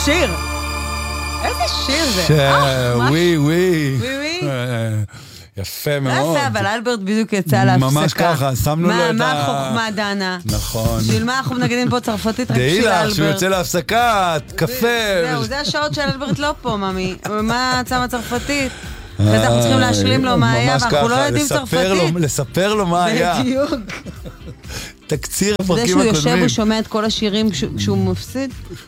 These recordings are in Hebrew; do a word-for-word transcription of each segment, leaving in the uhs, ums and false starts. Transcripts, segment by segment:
שיר. איזה שיר זה. ווי ווי. ווי ווי. יפה מאוד. יפה, אבל אלברט בדיוק יצא להפסקה. ממש ככה, שמנו לו את ה... מה החוכמה, דנה? נכון. בשביל מה אנחנו מנגנים פה צרפתית רק דעי של אלברט? לך, שהוא יוצא להפסקה, קפה. זהו, זה השעות של אלברט לא פה, ממי. מה צמה צרפתית? אז אנחנו צריכים להשלים לו מה היה, ואנחנו לא יודעים צרפתית. לספר לו מה היה. בדיוק. תקציר הפרקים הקודמים. הקודמים. זה שהוא יושב ושומע את כל השירים כשהוא מפסיד.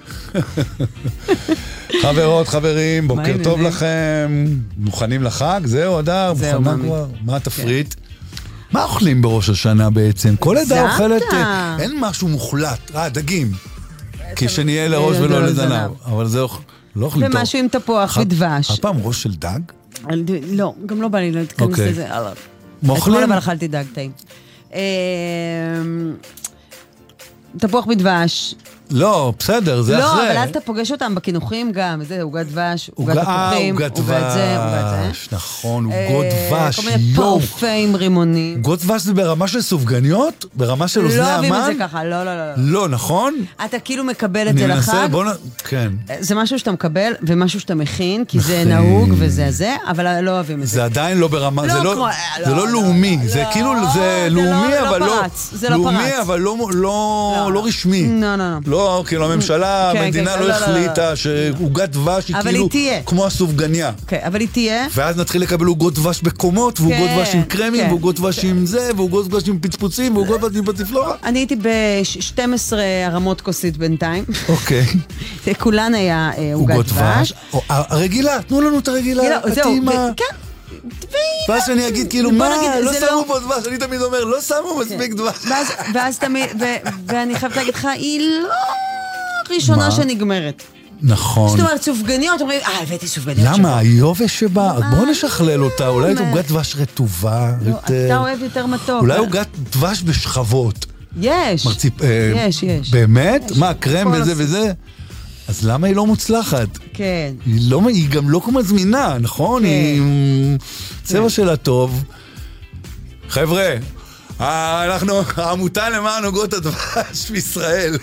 חברות, חברים, בוקר טוב לכם. מוכנים לחג? זהו, אדר? זהו, ממי. מה התפריט? מה אוכלים בראש השנה בעצם? כל עדה אוכלת, אין משהו מוחלט. אה, דגים. כי שנהיה לראש ולא לזנב. אבל זה לא אוכלים טוב. ומשהו עם תפוח ודבש. הפעם ראש של דג? לא, גם לא בא לי להתכנס לזה. מוכלים? אתמול אבל אכלתי דג טעים. תפוח בדבש. לא, בסדר, זה לא, אחרי. אבל אז אתה פוגש אותם בכינוכים גם, זה עוגת דבש, עוגת תפוחים, עוגת זה, עוגת זה. נכון, עוגות דבש, כל מיני פרפים רימונים. עוגות דבש זה ברמה של סופגניות? ברמה של אוזני המן? לא אוהבים את זה ככה, לא, לא, לא. לא, נכון? אתה כאילו מקבל את זה לחג. אני מנסה, בוא נ... כן. זה משהו שאתה מקבל ומשהו שאתה מכין, כי זה נהוג וזה זה, אבל לא אוהבים את זה. זה עדיין לא ברמה, זה לא לאומי, זה כאילו, זה לאומי, אבל לא... לאומי, אבל לא רשמי. לא, לא, לא. לא, כאילו הממשלה, המדינה לא החליטה שעוגת דבש היא כאילו כמו הסופגניה. כן, אבל היא תהיה. ואז נתחיל לקבל עוגות דבש בקומות, ועוגות דבש עם קרמים, ועוגות דבש עם זה, ועוגות דבש עם פצפוצים, ועוגות דבש עם פצפלורה. אני הייתי ב-שתים עשרה הרמות כוסית בינתיים. אוקיי. כולן היה עוגת דבש. הרגילה, תנו לנו את הרגילה. זהו, כן. ואז שאני אגיד כאילו, מה, לא שמו פה דבש, אני תמיד אומר, לא שמו מספיק דבש. ואז תמיד, ואני חייבת להגיד לך, היא לא ראשונה שנגמרת. נכון. זאת אומרת, סופגניות, אומרים, אה, הבאתי סופגניות. למה? היובש שבא, בוא נשכלל אותה, אולי את עוגת דבש רטובה. אתה אוהב יותר מתוק. אולי עוגת דבש בשכבות. יש, יש, יש. באמת? מה, קרם וזה וזה? אז למה היא לא מוצלחת? כן. היא, לא, היא גם לא כמו זמינה, נכון? כן. היא... צבע כן. שלה טוב. חבר'ה, אנחנו העמותה למען עוגות הדבש בישראל.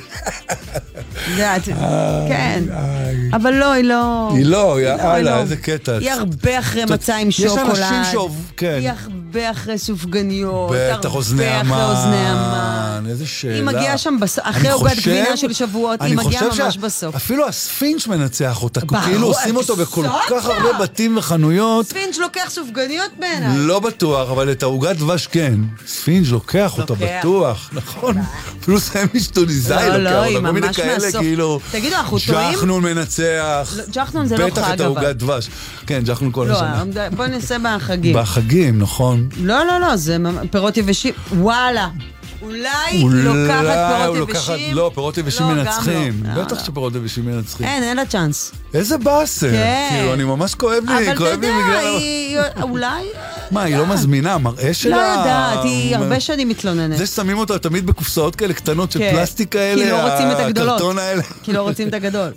כן. אבל לא, היא לא... היא לא, יאללה, איזה קטע. היא הרבה אחרי מצה עם שוקולד. יש אנשים שאוב, כן. היא הרבה אחרי סופגניות. בטח אוזני המן. איזה שאלה. היא מגיעה שם אחרי עוגת גבינה של שבועות, היא מגיעה ממש בסוף. אפילו הספינץ' מנצח אותה. כאילו עושים אותו בכל כך הרבה בתים וחנויות. ספינץ' לוקח סופגניות בעיניי. לא בטוח, אבל את העוגת דבש כן. ספינץ' לוקח אותה בטוח, נכון? אפילו סמיש טוניסאי לוקח אותה, כל מיני כאלה כאילו ג'חנון מנצח, ג'חנון זה לא חג אבל. בטח את העוגת דבש. כן, ג'חנון כל השנה. לא, בוא נעשה בחגים. בחגים, נכון. לא, לא, לא, זה פירות יבשים, וואלה. אולי לוקחת פירות יבשים? לא, פירות יבשים מנצחים. בטח שפירות יבשים מנצחים. אין, אין לה צ'אנס. איזה באסר. כאילו, אני ממש כואב לי. אבל אתה יודע, אולי... מה, היא לא מזמינה, מראה שלה? לא יודעת, היא הרבה שנים מתלוננת. זה ששמים אותה תמיד בקופסאות כאלה קטנות של פלסטיק כאלה, כי לא רוצים את הגדולות. הקרטון האלה. כי לא רוצים את הגדול.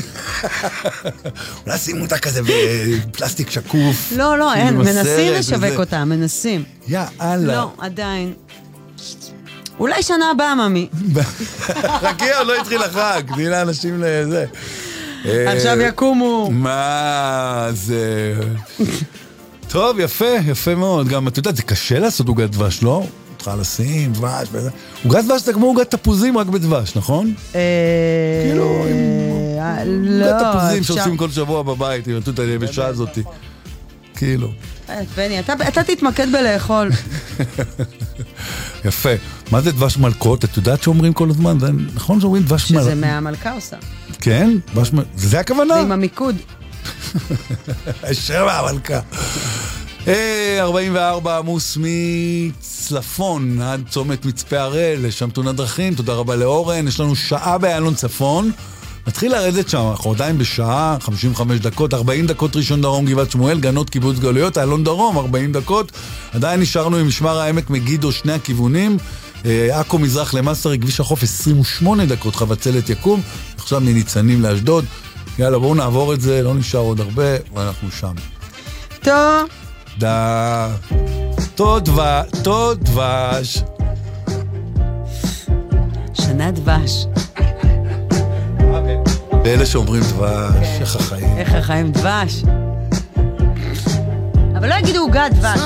אולי שימו אותה כזה בפלסטיק שקוף. לא, לא, אין, מנסים לשווק אותה, מנסים. יאללה. לא, עדיין. אולי שנה הבאה, ממי. חכי, עוד לא התחיל החג, תני לאנשים לזה. עכשיו יקומו. מה זה... טוב, יפה, יפה מאוד. גם, אתה יודע, זה קשה לעשות עוגת דבש, לא? צריכה לשים, דבש, וזה. עוגת דבש זה כמו עוגת תפוזים רק בדבש, נכון? כאילו, עוגת תפוזים שעושים כל שבוע בבית, עם התות היבשה הזאת. כאילו. בני, אתה תתמקד בלאכול. יפה. מה זה דבש מלכות? את יודעת שאומרים כל הזמן? זה נכון שאומרים דבש מלכות? שזה מהמלכה עושה. כן? זה הכוונה? זה עם המיקוד. אשר מהמלכה. ארבעים וארבע עמוס מצלפון עד צומת מצפה הראל, שם תאונת דרכים. תודה רבה לאורן. יש לנו שעה באיילון צפון. נתחיל לרדת שם, אנחנו עדיין בשעה, חמישים וחמש דקות, ארבעים דקות ראשון דרום, גבעת שמואל, גנות, קיבוץ גלויות, איילון דרום, ארבעים דקות. עדיין נשארנו עם משמר העמק מגידו, שני הכיוונים. עכו מזרח למסר, כביש החוף, עשרים ושמונה דקות, חבצלת יקום. עכשיו מניצנים לאשדוד. יאללה, בואו נעבור את זה, לא נשאר עוד הרבה, ואנחנו שם. טוב. דה. תוד דבש. תוד דבש. שנה דבש. לאלה שאומרים דבש, איך החיים. איך החיים דבש. אבל לא יגידו עוגת דבש.